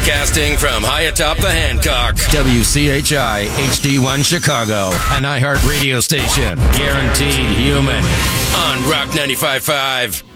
Broadcasting from high atop the Hancock. WCHI HD1 Chicago. An iHeart radio station. Guaranteed human. On Rock 95.5.